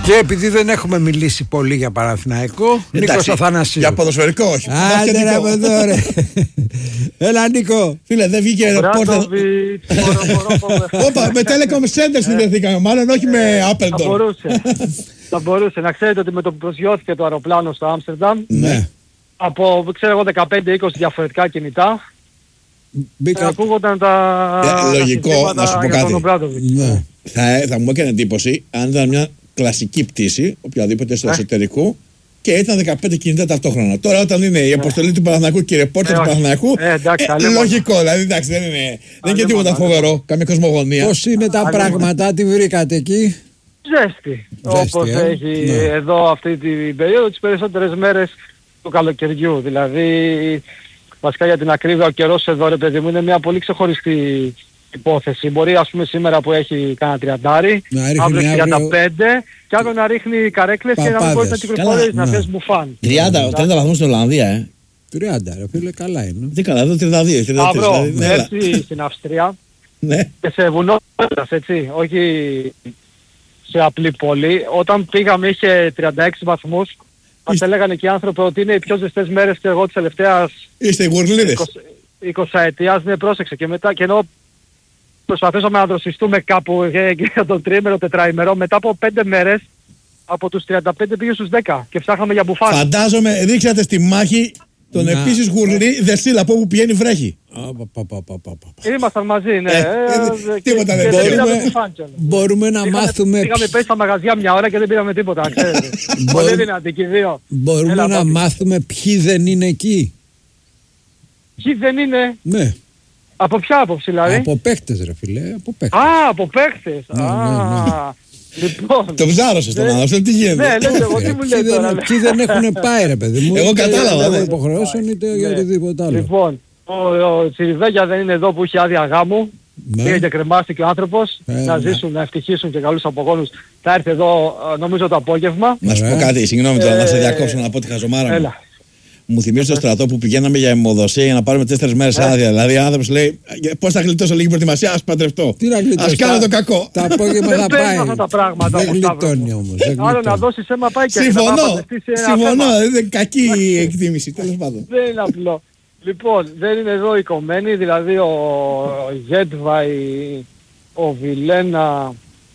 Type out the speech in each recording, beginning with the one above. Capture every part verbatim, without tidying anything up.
Και επειδή δεν έχουμε μιλήσει πολύ για Παναθηναϊκό, Νίκος Αθανασίου. Για ποδοσφαιρικό, όχι. Άντε ρε από εδώ ρε. Έλα Νίκο. Φίλε, δεν βγήκε ρεπόρτερ. Όπα, με Telecom Center συνδεθήκαμε, μάλλον όχι με Appleton. Θα μπορούσε. Θα μπορούσε. Να ξέρετε ότι με το που προσγειώθηκε το αεροπλάνο στο Άμστερνταμ, Ναι. από ξέρω εγώ δεκαπέντε είκοσι διαφορετικά κινητά, Μπήκα. ακούγονταν τα... Ε, λογικό, τα να σου πω για τον κάτι. Ομπράντοβιτς. Ναι. Θα, θα μου έκανε εντύπωση αν ήταν μια κλασική πτήση, οποιαδήποτε στο Ναι. εσωτερικού, και ήταν δεκαπέντε κινητά ταυτόχρονα. Τώρα, όταν είναι η αποστολή του Παναθηναϊκού και η ρεπόρτερ Ε, του όχι. Παναθηναϊκού, Ε, εντάξει, ε, αλλήμον. λογικό. Δηλαδή, εντάξει, δεν είναι, δεν είναι και τίποτα αλλήμον, φοβερό, καμία κοσμογονία. Πώς είναι τα Αλλήμον. πράγματα, τι βρήκατε εκεί? Ζέστη. Ζέστη, Όπως ε. έχει Ναι. εδώ αυτή την περίοδο, τις περισσότερες μέρες του καλοκαιριού. Δηλαδή, βασικά για την ακρίβεια, ο καιρός εδώ ρε παιδί μου είναι μια πολύ ξεχωριστή υπόθεση. Μπορεί ας πούμε σήμερα που έχει κάνα τριαντάρι, Να ρίχνει αύριο αύριο τριάντα πέντε και αύριο να ρίχνει καρέκλες και να μην παπάδες. μπορείς να κυκλοφορείς, Καλά, να ναι. θες μπουφάν. τριάντα βαθμούς στην Ολλανδία, ε. τριάντα ρε φίλε, καλά είναι. Τι καλά, εδώ τριάντα δύο, τριάντα τρία. Αύριο, Δηλαδή, ναι, έλα. έτσι στην Αυστρία Ναι. και σε βουνό, έτσι, όχι σε απλή πόλη. Όταν πήγαμε είχε τριάντα έξι βαθμούς. Μας έλεγαν και οι άνθρωποι ότι είναι οι πιο ζεστές μέρες και εγώ της τελευταίας Είστε οι γουρλίδες. εικοσαετίας, ναι, πρόσεξε. Και μετά, και ενώ προσπαθήσαμε να δροσιστούμε κάπου για, για τον τριήμερο, τετραήμερο, μετά από πέντε μέρες, από τους τριάντα πέντε πήγε στους δέκα και ψάχαμε για μπουφάν. Φαντάζομαι ρίξατε στη μάχη τον Να. επίσης γουρλί Δεσίλα από όπου πηγαίνει βρέχει. Α, πα, πα, πα, πα, πα, πα. Ήμασταν μαζί, ναι. Ε, Ε, ε, και- τίποτα και δεν πήραμε μπορούμε. μπουφάν κιόλας. Μπορούμε να Είχαμε- μάθουμε Είχαμε ποιοι- πέσει στα μαγαζιά μια ώρα και δεν πήραμε τίποτα, ξέρετε. Πολύ δυνατή και οι δύο. Μπορούμε Έλα, να Μπάμπη. μάθουμε ποιοι δεν είναι εκεί. Ποιοι δεν είναι, Ναι, από ποια άποψη δηλαδή. από παίκτες ρε φίλε, από παίκτες. Α, από παίχτες. Ναι, ναι, Α, λοιπόν. Το ψάρωσε στον Ναι. άνθρωπο, τι Ναι, γίνεται. λέτε εγώ τι Ε, μου ποιοι λέτε τώρα. δεν, ποιοι δεν έχουν πάει ρε παιδί μου. Εγώ είτε κατάλαβα, για ναι. λόγω υποχρεώσεων είτε για Ναι. οτιδήποτε άλλο. Λοιπόν, ο, ο Τσιριβέγια δεν είναι εδώ που είχε άδεια γάμου. Ναι. Πήγε και κρεμάστηκε ο άνθρωπος. Ε, να ναι. ζήσουν, να ευτυχήσουν και καλούς απογόνους. Θα έρθει εδώ ε, νομίζω το απόγευμα. Να σου πω Ωραία. κάτι, συγγνώμη τώρα, να σε Ε, διακόψω να πω τη χαζομάρα μου. Έλα. Μου θυμίζει το στρατό που πηγαίναμε για αιμοδοσία για να πάρουμε τέσσερις μέρες άδεια. Δηλαδή, ο άνθρωπος λέει: πώς θα γλιτώσω λίγη προετοιμασία, ας παντρευτώ. Τι να γλιτώσει, Ας κάνω τα- το κακό. Τα απόγευμα Δεν θα παίρνουν πάει. αυτά τα πράγματα, Δεν ο Σταύρος γλιτώνει μου. όμως. δεν Άλλο να γλιτώνει. δώσεις αίμα πάει και να Συμφωνώ. παντρευτείς ένα Συμφωνώ. θέμα. Είναι κακή η εκτίμηση, τέλος πάντων. Δεν είναι απλό. Λοιπόν, δεν είναι εδώ οι κομμένοι, δηλαδή ο Γέντβαϊ, ο Βιλένα,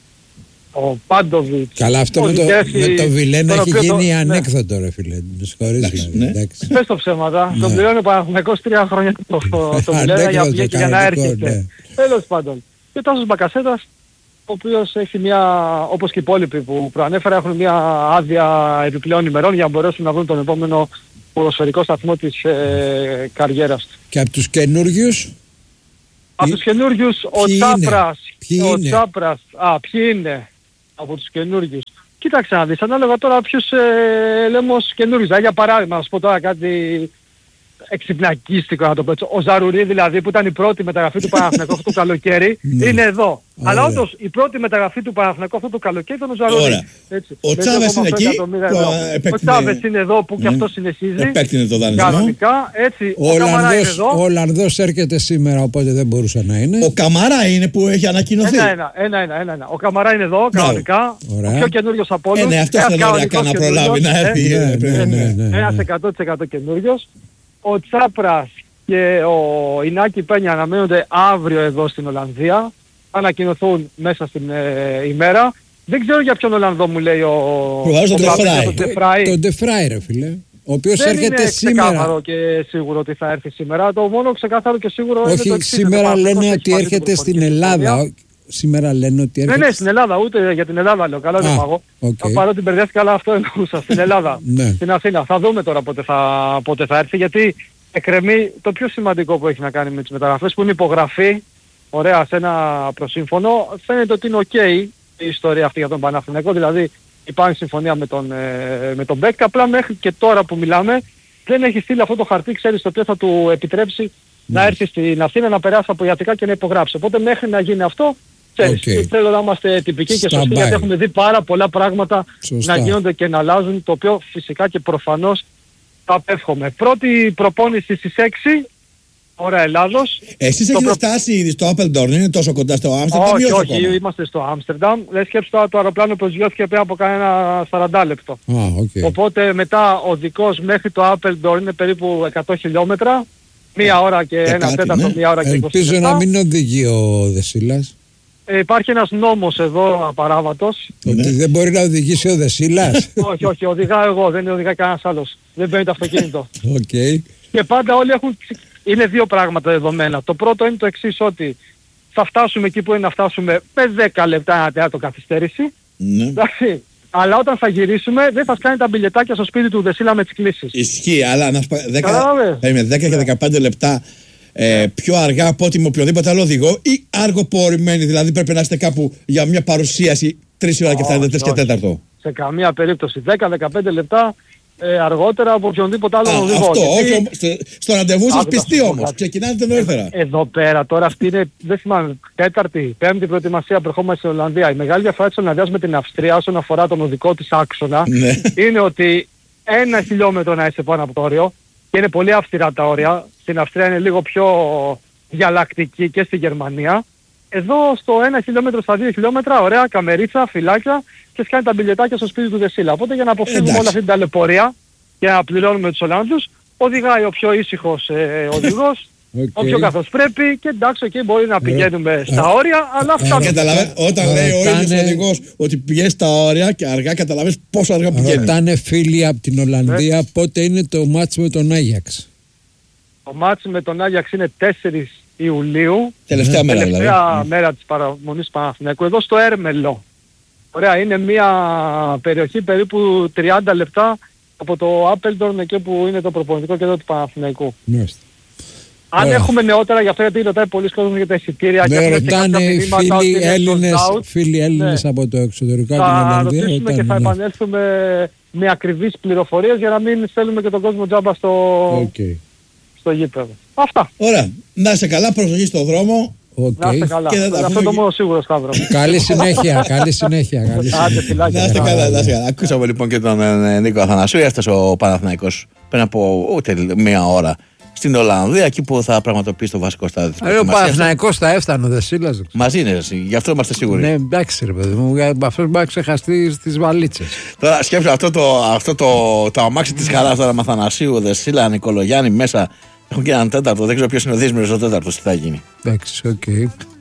ο Πάντοβιτς. Καλά, αυτό ο με το, Ζιγκέφη, με το Βιλένα τον έχει οποίο το- γίνει ναι. ανέκδοτο ρε φίλε. Με συγχωρείς Εντάξει, δηλαδή, ναι. εντάξει. Πες το ψέματα, Ναι. τον πληρώνει ο Παναθηναϊκός τρία χρόνια το, το Βιλένα για, Ανέκδοτο, για, για να κανονικό, έρχεται. ναι. Τέλος πάντων. Και ο Τάσος Μπακασέτας, ο οποίος έχει μια, όπως και οι υπόλοιποι που προανέφερα, έχουν μια άδεια επιπλέον ημερών για να μπορέσουν να βρουν τον επόμενο ποδοσφαιρικό σταθμό της ε, καριέρας του. Και από τους καινούργιους, Από τους καινούργιους, ο ποιοι είναι? Τσάπρας. Ποιοι ο είναι? Τσάπρας. Α, ποιοι είναι από τους καινούργιους. Κοίταξε να δεις, ανάλογα τώρα ποιους ε, λέμε ως καινούργιους. Δηλαδή, για παράδειγμα, να σου πω τώρα κάτι εξυπνακίστικο να το πω έτσι. Ο Ζαρουρί δηλαδή που ήταν η πρώτη μεταγραφή του Παναθηναϊκού αυτό το καλοκαίρι Ναι. είναι εδώ. Αλλά Ωραία. όντως η πρώτη μεταγραφή του Παναθηναϊκού αυτό το καλοκαίρι ήταν ο Ζαρουρί. Ωραία. Έτσι. Ο Με Τσάβες δύο κόμμα είναι οκτώ εκεί εκατομμύρια που, ευρώ. α, Ο επέκτηνε- Τσάβες είναι εδώ που και Ναι. αυτό συνεχίζει. Επέκτηνε το δανεισμό. Κανονικά, έτσι. ο Ο Καμαρά είναι Ολλανδός, εδώ. ο Ολλανδός έρχεται σήμερα οπότε δεν μπορούσε να είναι. Ο Καμαρά είναι που έχει ανακοινωθεί. Ένα-ένα, ένα-ένα, ένα-ένα. Ο Καμαρά είναι εδώ, κανονικά. Ωραία. Ο πιο καινούριος από όλους. Ε, ναι, αυτός Ένας ήταν ωραία κανονικός να προλάβει να καινούριος, έρθει. ε. Ναι, ε, ναι, πρέπει. ναι, ναι, ναι. Ένας εκατό τοις εκατό καινούριος. Ο Τσάπρας και ο Ινάκη Πένια αναμένονται αύριο εδώ στην Ολλανδία. Θα ανακοινωθούν μέσα στην ε, ημέρα. Δεν ξέρω για ποιον Ολλανδό μου λέει ο... Προφανώς τον ο Πάπης, Ντεφράι. τον Ντεφράι. Τον Ντεφράι ρε φίλε. Ο οποίος Δεν έρχεται είναι σήμερα. ξεκάθαρο και σίγουρο ότι θα έρθει σήμερα. Το μόνο ξεκάθαρο και σίγουρο είναι το Όχι, εξής. σήμερα Το λένε Παναθηναϊκός ότι έχει πάρει έρχεται την στην προπονητική Ελλάδα. συμφωνία. Σήμερα λένε ότι Ναι, έρχεται. ναι, στην Ελλάδα, ούτε για την Ελλάδα λέω. Καλά δεν Α, παγώ. οκ. Θα πάρω την μπερδεύτηκα, αλλά αυτό εννοούσα. Στην Ελλάδα. Ναι. Στην Αθήνα. Θα δούμε τώρα πότε θα, πότε θα έρθει. Γιατί εκκρεμεί το πιο σημαντικό που έχει να κάνει με τις μεταγραφές, που είναι υπογραφή. Ωραία, σε ένα προσύμφωνο. Φαίνεται ότι είναι ok η ιστορία αυτή για τον Παναθηναϊκό. Δηλαδή υπάρχει συμφωνία με τον, ε, με τον Μπέκ. Απλά μέχρι και τώρα που μιλάμε δεν έχει στείλει αυτό το χαρτί, ξέρεις, το οποίο θα του επιτρέψει να έρθει στην Αθήνα, να περάσει από ιατρικά και να υπογράψει. Οπότε μέχρι να γίνει αυτό, ξέρεις, Okay. θέλω να είμαστε τυπικοί και Στα σωστοί, μπάει. γιατί έχουμε δει πάρα πολλά πράγματα Σωστά. να γίνονται και να αλλάζουν, το οποίο φυσικά και προφανώς θα απέφχομαι. Πρώτη προπόνηση στις έξι, ώρα Ελλάδος. Εσείς έχετε προ... φτάσει ήδη στο Apeldoorn, είναι τόσο κοντά στο Άμστερνταμ? Όχι, όχι, ακόμα. Είμαστε στο Άμστερνταμ. Δεν σκέψτε το αεροπλάνο προσγειώθηκε πριν από κανένα σαράντα λεπτό. Ah, okay. Οπότε μετά ο δικός μέχρι το Apeldoorn είναι περίπου εκατό χιλιόμετρα. Μία ώρα και, και ένα κάτι, τέταρτο, ναι. μία ώρα και είκοσι λεπτά. Ελπίζω να μην οδηγεί ο Δεσίλας. Ε, υπάρχει ένας νόμος εδώ απαράβατος. Ότι ναι. δεν μπορεί να οδηγήσει ο Δεσίλας. όχι, όχι, οδηγάω εγώ, δεν οδηγάει κανένας άλλος. Δεν παίρνει το αυτοκίνητο. Okay. Και πάντα όλοι έχουν... Είναι δύο πράγματα δεδομένα. Το πρώτο είναι το εξής, ότι θα φτάσουμε εκεί που είναι να φτάσουμε με δέκα λεπτά ένα τέταρτο καθυστέρηση. Ναι. Εντάξει. Αλλά όταν θα γυρίσουμε δεν θα σκάνει τα μπιλετάκια στο σπίτι του Δεσίλα με τις κλήσεις. Ισχύει, αλλά να σου πω δέκα και δεκαπέντε λεπτά ε, πιο αργά από ό,τι με οποιοδήποτε άλλο οδηγό ή αργοπορημένοι, δηλαδή πρέπει να είστε κάπου για μια παρουσίαση τρεις ώρα και φτάνετε τρεις και τέταρτο. Σε καμία περίπτωση δέκα με δεκαπέντε λεπτά ε, αργότερα από οποιονδήποτε άλλο οδηγό. Αυτό, γιατί... όχι, στο, στο ραντεβού σας πιστεί όμως, ξεκινάτε νωρίτερα. Εδώ πέρα τώρα αυτή είναι, δεν θυμάμαι, τέταρτη, πέμπτη προετοιμασία προχώμαστε στην Ολλανδία. Η μεγάλη διαφορά της Ολλανδίας με την Αυστρία όσον αφορά τον οδικό της άξονα ναι. είναι ότι ένα χιλιόμετρο να είσαι πάνω από το όριο και είναι πολύ αυστηρά τα όρια. Στην Αυστρία είναι λίγο πιο διαλλακτική και στη Γερμανία. Εδώ στο ένα χιλιόμετρο, στα δύο χιλιόμετρα, ωραία, καμερίτσα, φυλάκια και σκάνει τα μπιλετάκια στο σπίτι του Δεσίλα. Οπότε για να αποφύγουμε όλη αυτή την ταλαιπωρία και να πληρώνουμε τους Ολλανδούς, οδηγάει ο πιο ήσυχος ε, οδηγός, okay. όποιο καθώς πρέπει και εντάξει εκεί μπορεί να πηγαίνουμε στα όρια, αλλά φτάνουμε. Καταλαβαίνετε, όταν λέει ο ίδιος ο οδηγός ότι πηγαίνει στα όρια και αργά, καταλαβαίνεις πόσο αργά πηγαίνει. Ρωτάνε φίλοι από την Ολλανδία ναι. πότε είναι το μάτς με τον Άγιαξ. Το μάτς με τον Άγιαξ είναι τέσσερις Ιουλίου. Τελευταία μέρα τελευταία δηλαδή. μέρα της παραμονής του Παναθηναϊκού. Εδώ στο Έρμελο. Ωραία, είναι μια περιοχή περίπου τριάντα λεπτά από το Apeldoorn εκεί που είναι το προπονητικό κέντρο του Παναθηναϊκού. Μάλιστα. Αν yeah. έχουμε νεότερα, γι' αυτό γιατί ρωτάει πολλοί κόσμοι για τα εισιτήρια ναι, και ρωτάνε φίλοι Έλληνες, φίλοι Έλληνες ναι. από το εξωτερικό από την Ολλανδία. Θα ρωτήσουμε και θα ναι. επανέλθουμε με ακριβείς πληροφορίες για να μην στέλνουμε και τον κόσμο τζάμπα στο, okay. στο γήπεδο. Αυτά. Ωραία. Να είσαι καλά, προσοχή στον δρόμο. Okay. Να είστε καλά. Και αυτό το μόνο σίγουρο, Σταύρο. Καλή συνέχεια, καλή συνέχεια. Καλή συνέχεια. Να είστε καλά, να είστε καλά. Ακούσαμε λοιπόν και τον Νίκο Αθανασίου. Έφτασε ο Παναθηναϊκός πριν από ούτε μία ώρα στην Ολλανδία, εκεί που θα πραγματοποιήσει το βασικό στάδιο της προετοιμασίας. Ο Παναθηναϊκός θα έφτανε, ο Δεσίλας. Μαζί είναι, γι' αυτό είμαστε σίγουροι. Ναι, εντάξει ρε παιδί μου, αυτός μπορεί να ξεχαστεί στις βαλίτσες. Τώρα σκέψου αυτό το, αυτό το, το αμάξι της χαράς τώρα με Αθανασίου, Δεσίλα, Νικολογιάννη μέσα. Έχουν και έναν τέταρτο, δεν ξέρω ποιος είναι ο δύσμηρος ο τέταρτος, τι θα γίνει. Εντάξει, οκ. Okay.